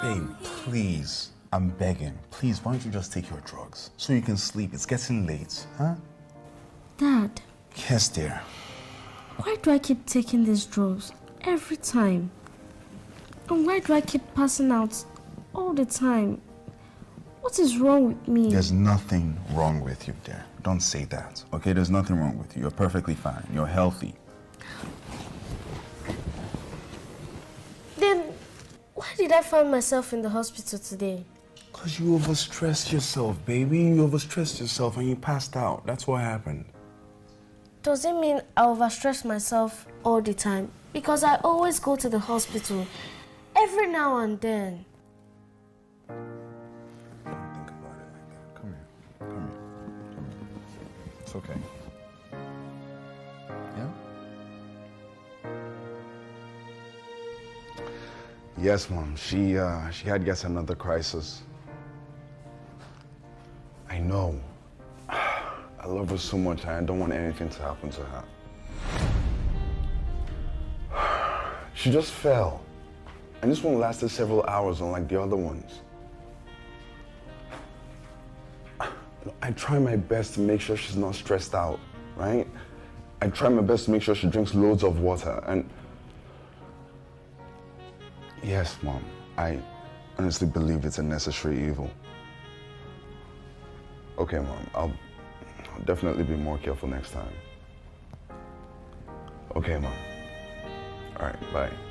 Babe, please. I'm begging. Please, why don't you just take your drugs so you can sleep? It's getting late, huh? Dad. Yes, dear. Why do I keep taking these drugs every time? And why do I keep passing out all the time? What is wrong with me? There's nothing wrong with you, dear. Don't say that, okay? There's nothing wrong with you. You're perfectly fine. You're healthy. Then, why did I find myself in the hospital today? Because you overstressed yourself, baby. You overstressed yourself and you passed out. That's what happened. Does it mean I overstress myself all the time? Because I always go to the hospital every now and then. Don't think about it like that. Come here. Come here. Come here. It's okay. Yeah? Yes, Mom. She had yet another crisis. I know. I love her so much, and I don't want anything to happen to her. She just fell. And this one lasted several hours, unlike the other ones. I try my best to make sure she's not stressed out, right? I try my best to make sure she drinks loads of water, and... Yes, Mom. I honestly believe it's a necessary evil. Okay, Mom. I'll definitely be more careful next time. Okay, Mom. All right, bye.